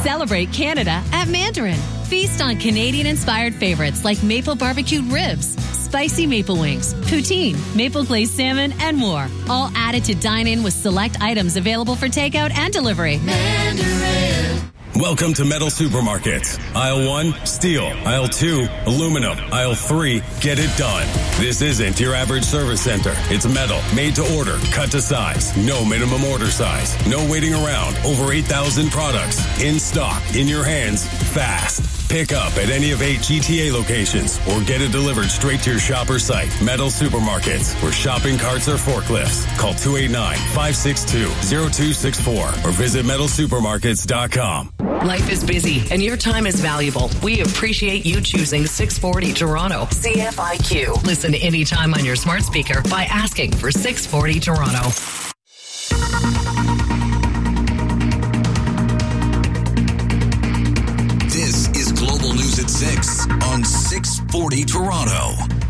Celebrate Canada at Mandarin. Feast on Canadian-inspired favorites like maple barbecued ribs, spicy maple wings, poutine, maple glazed salmon, and more. All added to dine in with select items available for takeout and delivery. Mandarin. Welcome to Metal Supermarkets. Aisle 1, steel. Aisle 2, aluminum. Aisle 3, get it done. This isn't your average service center. It's metal, made to order, cut to size. No minimum order size. No waiting around. Over 8,000 products. In stock, in your hands, fast. Pick up at any of 8 GTA locations or get it delivered straight to your shop or site. Metal Supermarkets, where shopping carts are forklifts. Call 289-562-0264 or visit metalsupermarkets.com. Life is busy and your time is valuable. We appreciate you choosing 640 Toronto. CFIQ. Listen anytime on your smart speaker by asking for 640 Toronto. This is Global News at 6 on 640 Toronto.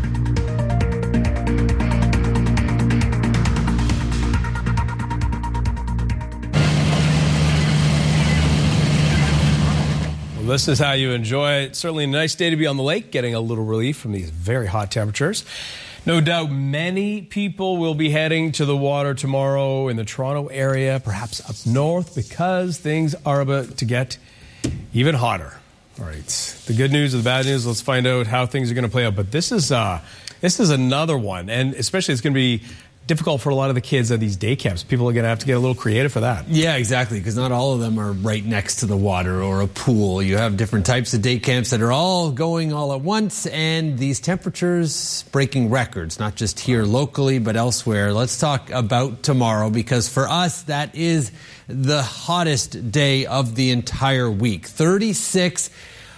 This is how you enjoy it. Certainly a nice day to be on the lake, getting a little relief from these very hot temperatures. No doubt many people will be heading to the water tomorrow in the Toronto area, perhaps up north, because things are about to get even hotter. All right, the good news or the bad news, let's find out how things are going to play out. But this is another one, and especially it's going to be difficult for a lot of the kids at these day camps. People are going to have to get a little creative for that. Yeah, exactly, because not all of them are right next to the water or a pool. You have different types of day camps that are all going all at once, and these temperatures breaking records, not just here locally, but elsewhere. Let's talk about tomorrow, because for us, that is the hottest day of the entire week. 36.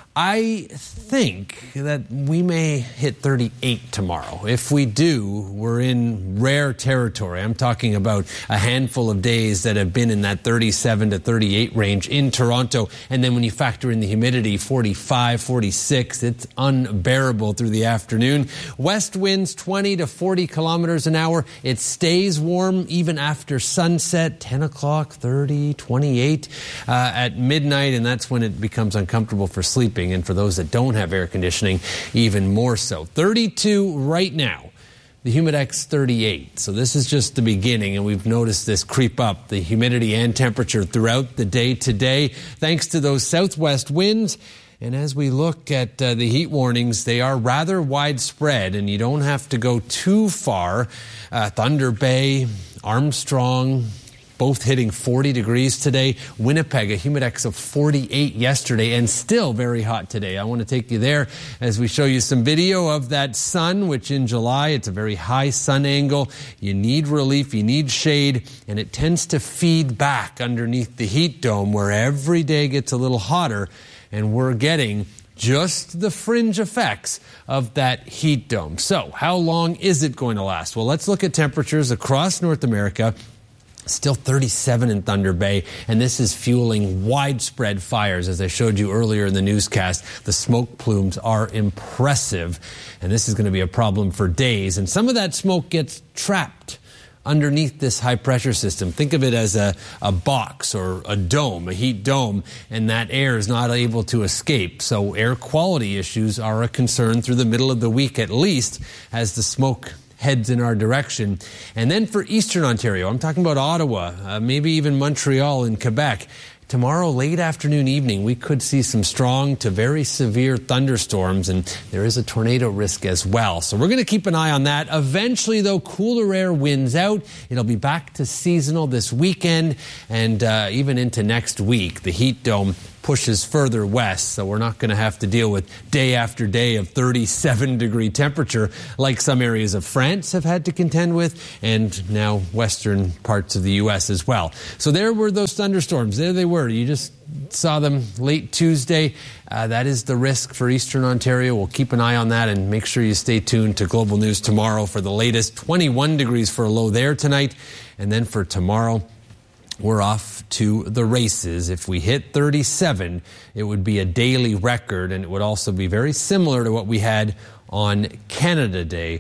I think that we may hit 38 tomorrow. If we do, we're in rare territory. I'm talking about a handful of days that have been in that 37 to 38 range in Toronto. And then when you factor in the humidity, 45, 46, it's unbearable through the afternoon. West winds 20 to 40 kilometers an hour. It stays warm even after sunset, 10 o'clock, 30, 28 at midnight. And that's when it becomes uncomfortable for sleeping. And for those that don't have air conditioning, even more so. 32 right now. The Humidex 38. So this is just the beginning, and we've noticed this creep up, the humidity and temperature throughout the day today, thanks to those southwest winds. And as we look at the heat warnings, they are rather widespread, and you don't have to go too far. Thunder Bay, Armstrong, both hitting 40 degrees today. Winnipeg, a Humidex of 48 yesterday, and still very hot today. I want to take you there as we show you some video of that sun, which in July, it's a very high sun angle. You need relief, you need shade, and it tends to feed back underneath the heat dome, where every day gets a little hotter, and we're getting just the fringe effects of that heat dome. So how long is it going to last? Well, let's look at temperatures across North America. Still 37 in Thunder Bay, and this is fueling widespread fires. As I showed you earlier in the newscast, the smoke plumes are impressive, and this is going to be a problem for days. And some of that smoke gets trapped underneath this high-pressure system. Think of it as a box or a dome, a heat dome, and that air is not able to escape. So air quality issues are a concern through the middle of the week at least, as the smoke heads in our direction. And then for Eastern Ontario, I'm talking about Ottawa, maybe even Montreal and Quebec. Tomorrow, late afternoon, evening, we could see some strong to very severe thunderstorms, and there is a tornado risk as well. So we're going to keep an eye on that. Eventually, though, cooler air wins out. It'll be back to seasonal this weekend and even into next week. The heat dome pushes further west, so we're not going to have to deal with day after day of 37-degree temperature like some areas of France have had to contend with, and now western parts of the U.S. as well. So there were those thunderstorms. There they were. You just saw them late Tuesday. That is the risk for Eastern Ontario. We'll keep an eye on that, and make sure you stay tuned to Global News tomorrow for the latest. 21 degrees for a low there tonight, and then for tomorrow, we're off to the races. If we hit 37, it would be a daily record, and it would also be very similar to what we had on Canada Day,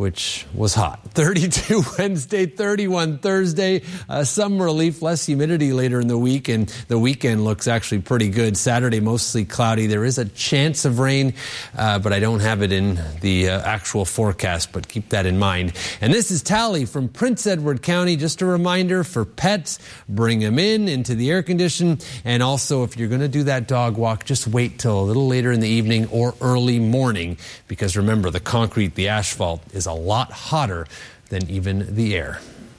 which was hot. 32 Wednesday, 31 Thursday. Some relief, less humidity later in the week, and the weekend looks actually pretty good. Saturday, mostly cloudy. There is a chance of rain, but I don't have it in the actual forecast, but keep that in mind. And this is Tally from Prince Edward County. Just a reminder for pets, bring them into the air condition. And also, if you're going to do that dog walk, just wait till a little later in the evening or early morning, because remember, the concrete, the asphalt is a lot hotter than even the air.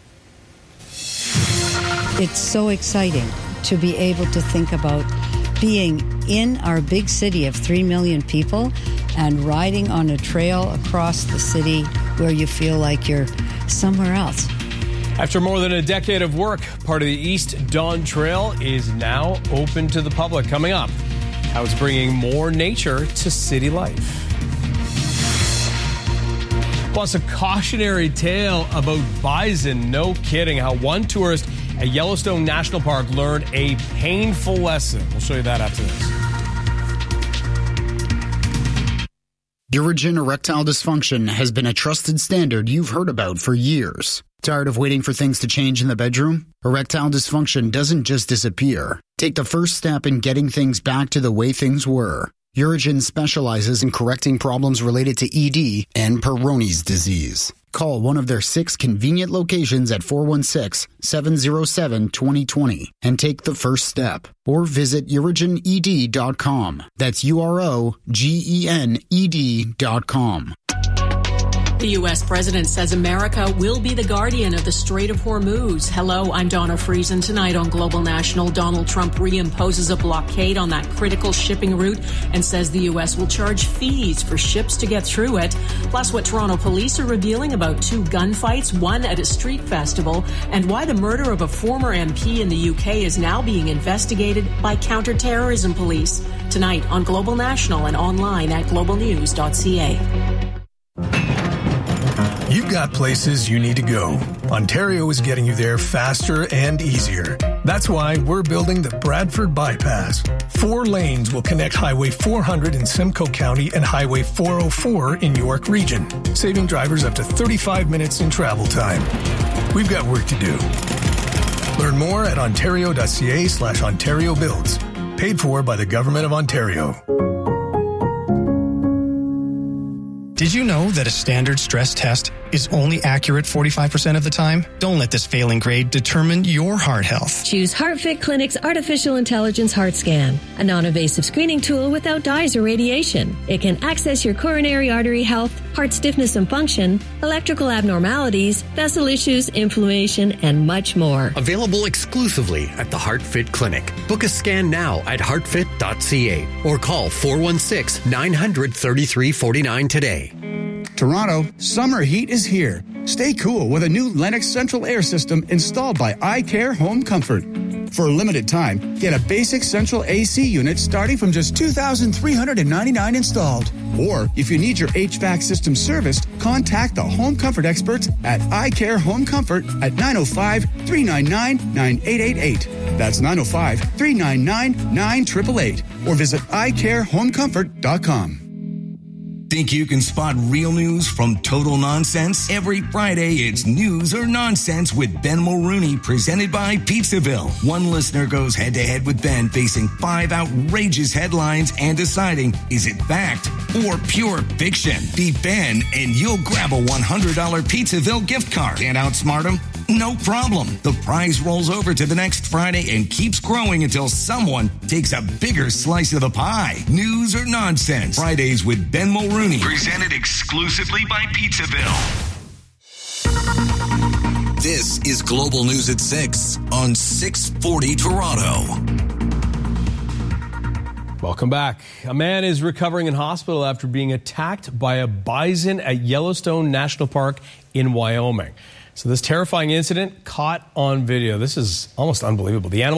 It's so exciting to be able to think about being in our big city of 3 million people and riding on a trail across the city where you feel like you're somewhere else. After more than a decade of work, part of the East Don Trail is now open to the public. Coming up, how it's bringing more nature to city life. Plus, a cautionary tale about bison. No kidding. How one tourist at Yellowstone National Park learned a painful lesson. We'll show you that after this. Urogyn erectile dysfunction has been a trusted standard you've heard about for years. Tired of waiting for things to change in the bedroom? Erectile dysfunction doesn't just disappear. Take the first step in getting things back to the way things were. Urogyn specializes in correcting problems related to ED and Peyronie's disease. Call one of their 6 convenient locations at 416-707-2020 and take the first step. Or visit urogyned.com. That's UROGENED.com. The U.S. president says America will be the guardian of the Strait of Hormuz. Hello, I'm Donna Friesen. Tonight on Global National, Donald Trump reimposes a blockade on that critical shipping route and says the U.S. will charge fees for ships to get through it. Plus, what Toronto police are revealing about 2 gunfights, one at a street festival, and why the murder of a former MP in the U.K. is now being investigated by counterterrorism police. Tonight on Global National and online at globalnews.ca. You've got places you need to go. Ontario is getting you there faster and easier. That's why we're building the Bradford Bypass. 4 lanes will connect Highway 400 in Simcoe County and Highway 404 in York Region, saving drivers up to 35 minutes in travel time. We've got work to do. Learn more at ontario.ca/Ontario Builds. Paid for by the Government of Ontario. Did you know that a standard stress test is only accurate 45% of the time? Don't let this failing grade determine your heart health. Choose HeartFit Clinic's Artificial Intelligence Heart Scan, a non-invasive screening tool without dyes or radiation. It can access your coronary artery health, heart stiffness and function, electrical abnormalities, vessel issues, inflammation, and much more. Available exclusively at the HeartFit Clinic. Book a scan now at heartfit.ca or call 416-900-3349 today. Toronto, summer heat is here. Stay cool with a new Lennox central air system installed by iCare Home Comfort. For a limited time, get a basic central AC unit starting from just $2,399 installed. Or if you need your HVAC system serviced, contact the Home Comfort experts at iCare Home Comfort at 905-399-9888. That's 905-399-9888. Or visit iCareHomeComfort.com. Think you can spot real news from total nonsense? Every Friday, it's News or Nonsense with Ben Mulrooney, presented by Pizzaville. One listener goes head-to-head with Ben, facing 5 outrageous headlines and deciding, is it fact or pure fiction? Beat Ben, and you'll grab a $100 Pizzaville gift card. Can't outsmart him? No problem. The prize rolls over to the next Friday and keeps growing until someone takes a bigger slice of the pie. News or Nonsense. Fridays with Ben Mulrooney. Presented exclusively by Pizzaville. This is Global News at 6 on 640 Toronto. Welcome back. A man is recovering in hospital after being attacked by a bison at Yellowstone National Park in Wyoming. So this terrifying incident caught on video. This is almost unbelievable. The animal